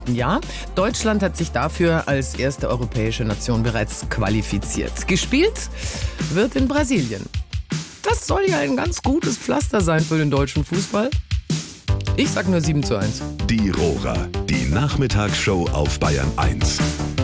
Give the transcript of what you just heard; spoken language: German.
Ja, Deutschland hat sich dafür als erste europäische Nation bereits qualifiziert. Gespielt wird in Brasilien. Das soll ja ein ganz gutes Pflaster sein für den deutschen Fußball. Ich sag nur 7:1. Die Rohrer, die Nachmittagsshow auf Bayern 1.